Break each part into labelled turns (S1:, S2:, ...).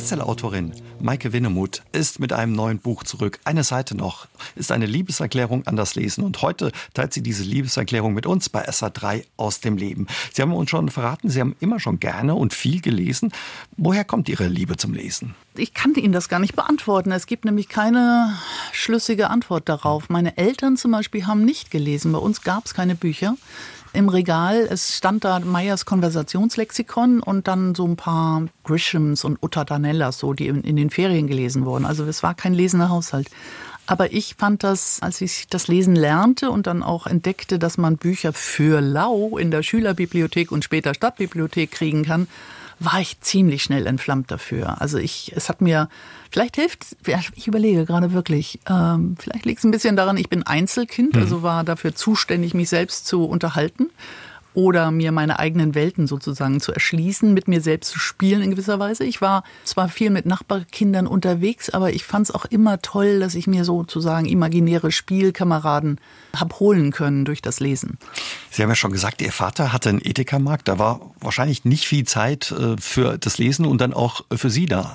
S1: Bestsellerautorin Maike Winnemuth ist mit einem neuen Buch zurück. Eine Seite noch ist eine Liebeserklärung an das Lesen. Und heute teilt sie diese Liebeserklärung mit uns bei SA3 aus dem Leben. Sie haben uns schon verraten, Sie haben immer schon gerne und viel gelesen. Woher kommt Ihre Liebe zum Lesen?
S2: Ich kann Ihnen das gar nicht beantworten. Es gibt nämlich keine schlüssige Antwort darauf. Meine Eltern zum Beispiel haben nicht gelesen. Bei uns gab es keine Bücher im Regal. Es stand da Meyers Konversationslexikon und dann so ein paar Grishams und Uta Danellas, so, die in den Ferien gelesen wurden. Also es war kein lesender Haushalt. Aber ich fand das, als ich das Lesen lernte und dann auch entdeckte, dass man Bücher für lau in der Schülerbibliothek und später Stadtbibliothek kriegen kann, war ich ziemlich schnell entflammt dafür. Also es hat mir, vielleicht hilft, ich überlege gerade wirklich, vielleicht liegt es ein bisschen daran, ich bin Einzelkind, also war dafür zuständig, mich selbst zu unterhalten oder mir meine eigenen Welten sozusagen zu erschließen, mit mir selbst zu spielen in gewisser Weise. Ich war zwar viel mit Nachbarkindern unterwegs, aber ich fand es auch immer toll, dass ich mir sozusagen imaginäre Spielkameraden habe holen können durch das Lesen.
S1: Sie haben ja schon gesagt, Ihr Vater hatte einen Edeka-Markt. Da war wahrscheinlich nicht viel Zeit für das Lesen und dann auch für Sie da.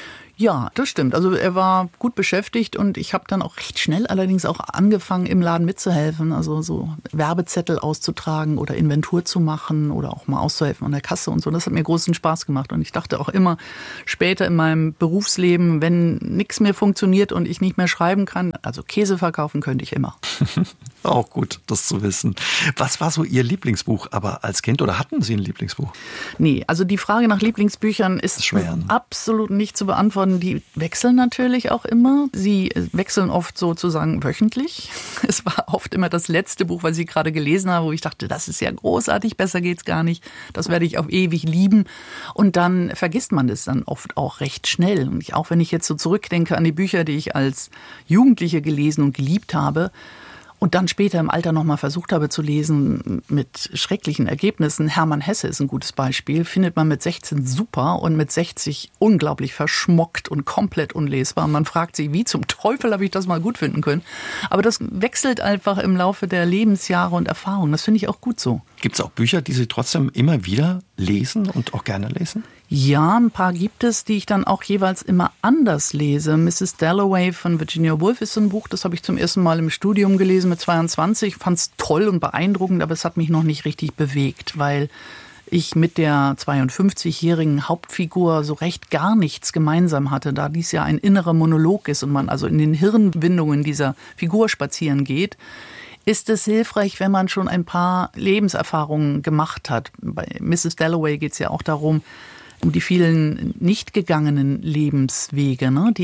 S2: Ja, das stimmt. Also er war gut beschäftigt und ich habe dann auch recht schnell allerdings auch angefangen, im Laden mitzuhelfen. Also so Werbezettel auszutragen oder Inventur zu machen oder auch mal auszuhelfen an der Kasse und so. Das hat mir großen Spaß gemacht und ich dachte auch immer später in meinem Berufsleben, wenn nichts mehr funktioniert und ich nicht mehr schreiben kann, also Käse verkaufen könnte ich immer.
S1: Auch gut, das zu wissen. Was war so Ihr Lieblingsbuch aber als Kind oder hatten Sie ein Lieblingsbuch?
S2: Nee, also die Frage nach Lieblingsbüchern ist
S1: schwer, ne?
S2: Absolut nicht zu beantworten. Die wechseln natürlich auch immer. Sie wechseln oft sozusagen wöchentlich. Es war oft immer das letzte Buch, was ich gerade gelesen habe, wo ich dachte, das ist ja großartig, besser geht's gar nicht. Das werde ich auf ewig lieben. Und dann vergisst man das dann oft auch recht schnell. Und auch wenn ich jetzt so zurückdenke an die Bücher, die ich als Jugendliche gelesen und geliebt habe, und dann später im Alter nochmal versucht habe zu lesen mit schrecklichen Ergebnissen. Hermann Hesse ist ein gutes Beispiel. Findet man mit 16 super und mit 60 unglaublich verschmockt und komplett unlesbar. Man fragt sich, wie zum Teufel habe ich das mal gut finden können? Aber das wechselt einfach im Laufe der Lebensjahre und Erfahrungen. Das finde ich auch gut so.
S1: Gibt es auch Bücher, die Sie trotzdem immer wieder lesen und auch gerne lesen?
S2: Ja, ein paar gibt es, die ich dann auch jeweils immer anders lese. Mrs. Dalloway von Virginia Woolf ist so ein Buch, das habe ich zum ersten Mal im Studium gelesen mit 22. Fand es toll und beeindruckend, aber es hat mich noch nicht richtig bewegt, weil ich mit der 52-jährigen Hauptfigur so recht gar nichts gemeinsam hatte, da dies ja ein innerer Monolog ist und man also in den Hirnwindungen dieser Figur spazieren geht. Ist es hilfreich, wenn man schon ein paar Lebenserfahrungen gemacht hat. Bei Mrs. Dalloway geht es ja auch darum, um die vielen nicht gegangenen Lebenswege, ne?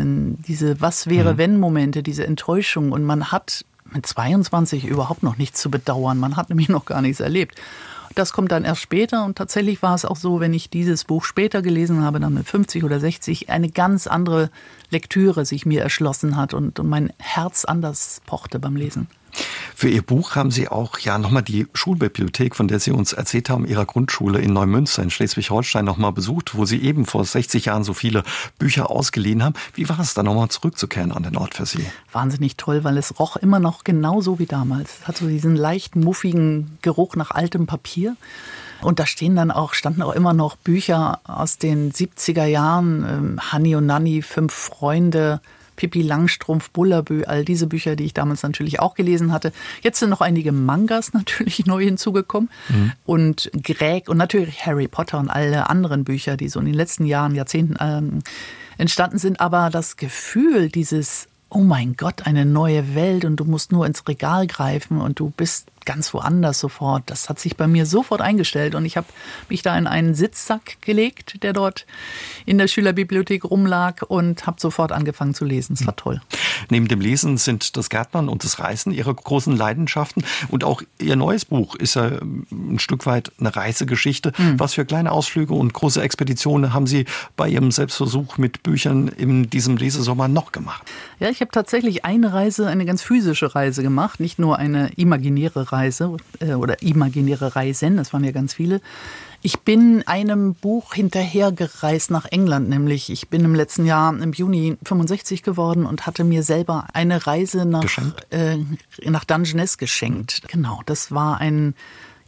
S2: Diese Was-wäre-wenn-Momente, diese Enttäuschung. Und man hat mit 22 überhaupt noch nichts zu bedauern. Man hat nämlich noch gar nichts erlebt. Das kommt dann erst später und tatsächlich war es auch so, wenn ich dieses Buch später gelesen habe, dann mit 50 oder 60, eine ganz andere Lektüre sich mir erschlossen hat und mein Herz anders pochte beim Lesen.
S1: Für Ihr Buch haben Sie auch nochmal die Schulbibliothek, von der Sie uns erzählt haben, Ihrer Grundschule in Neumünster in Schleswig-Holstein nochmal besucht, wo Sie eben vor 60 Jahren so viele Bücher ausgeliehen haben. Wie war es da nochmal zurückzukehren an den Ort für Sie?
S2: Wahnsinnig toll, weil es roch immer noch genauso wie damals. Es hat so diesen leicht muffigen Geruch nach altem Papier. Und da standen auch immer noch Bücher aus den 70er Jahren, Hanni und Nanni, 5 Freunde, Pippi Langstrumpf, Bullabü, all diese Bücher, die ich damals natürlich auch gelesen hatte. Jetzt sind noch einige Mangas natürlich neu hinzugekommen und Greg und natürlich Harry Potter und alle anderen Bücher, die so in den letzten Jahren, Jahrzehnten entstanden sind. Aber das Gefühl dieses, oh mein Gott, eine neue Welt und du musst nur ins Regal greifen und du bist ganz woanders sofort. Das hat sich bei mir sofort eingestellt und ich habe mich da in einen Sitzsack gelegt, der dort in der Schülerbibliothek rumlag und habe sofort angefangen zu lesen. Es war toll.
S1: Neben dem Lesen sind das Gärtnern und das Reisen Ihre großen Leidenschaften und auch Ihr neues Buch ist ja ein Stück weit eine Reisegeschichte. Was für kleine Ausflüge und große Expeditionen haben Sie bei Ihrem Selbstversuch mit Büchern in diesem Lesesommer noch gemacht?
S2: Ja, ich habe tatsächlich eine ganz physische Reise gemacht, nicht nur eine imaginäre Reise oder imaginäre Reisen, das waren ja ganz viele. Ich bin einem Buch hinterhergereist nach England, nämlich ich bin im letzten Jahr im Juni 65 geworden und hatte mir selber eine Reise nach Dungeness geschenkt. Genau, das war ein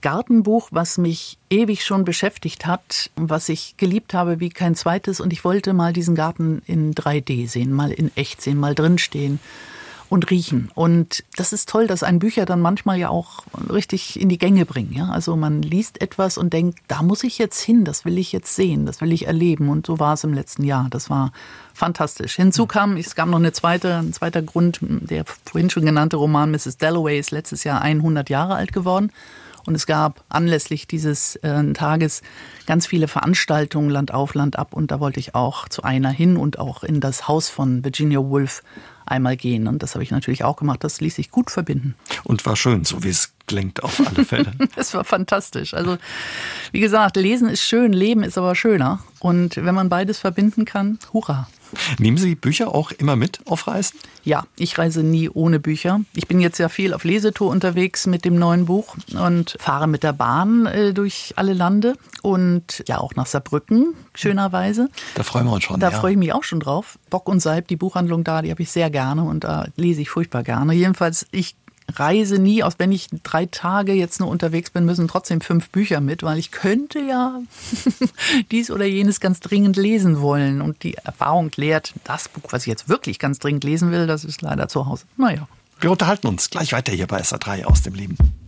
S2: Gartenbuch, was mich ewig schon beschäftigt hat, was ich geliebt habe wie kein zweites. Und ich wollte mal diesen Garten in 3D sehen, mal in echt sehen, mal drinstehen und riechen. Und das ist toll, dass ein Bücher dann manchmal ja auch richtig in die Gänge bringen. Ja? Also man liest etwas und denkt, da muss ich jetzt hin, das will ich jetzt sehen, das will ich erleben. Und so war es im letzten Jahr. Das war fantastisch. Hinzu kam, es gab noch ein zweiter Grund, der vorhin schon genannte Roman Mrs. Dalloway ist letztes Jahr 100 Jahre alt geworden. Und es gab anlässlich dieses Tages ganz viele Veranstaltungen, Land auf, Land ab. Und da wollte ich auch zu einer hin und auch in das Haus von Virginia Woolf einmal gehen. Und das habe ich natürlich auch gemacht. Das ließ sich gut verbinden.
S1: Und war schön, so wie es klingt auf alle Fälle.
S2: Es war fantastisch. Also wie gesagt, Lesen ist schön, Leben ist aber schöner. Und wenn man beides verbinden kann, hurra.
S1: Nehmen Sie Bücher auch immer mit auf Reisen?
S2: Ja, ich reise nie ohne Bücher. Ich bin jetzt ja viel auf Lesetour unterwegs mit dem neuen Buch und fahre mit der Bahn durch alle Lande und ja auch nach Saarbrücken, schönerweise.
S1: Da freuen wir uns schon.
S2: Da freue ich mich auch schon drauf. Bock und Salb, die Buchhandlung da, die habe ich sehr gerne und da lese ich furchtbar gerne. Jedenfalls, ich reise nie, auch wenn ich 3 Tage jetzt nur unterwegs bin, müssen trotzdem 5 Bücher mit, weil ich könnte ja dies oder jenes ganz dringend lesen wollen. Und die Erfahrung lehrt, das Buch, was ich jetzt wirklich ganz dringend lesen will, das ist leider zu Hause. Naja.
S1: Wir unterhalten uns gleich weiter hier bei SA3 aus dem Leben.